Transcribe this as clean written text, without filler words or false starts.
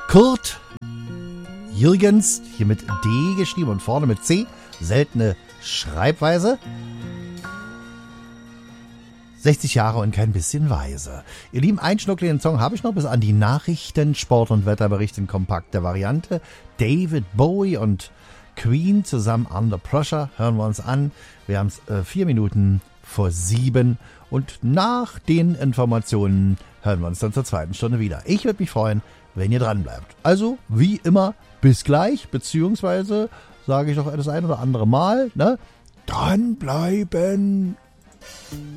Kurt Jürgens, hier mit D geschrieben und vorne mit C. Seltene Schreibweise. 60 Jahre und kein bisschen weise. Ihr Lieben, einen schnuckligen Song habe ich noch bis an die Nachrichten, Sport- und Wetterbericht in kompakter Variante. David Bowie und Queen zusammen Under Pressure. Hören wir uns an. Wir haben es 4 Minuten vor 7 und nach den Informationen hören wir uns dann zur zweiten Stunde wieder. Ich würde mich freuen, wenn ihr dran bleibt. Also, wie immer, bis gleich, beziehungsweise sage ich noch das ein oder andere Mal, ne? Dranbleiben!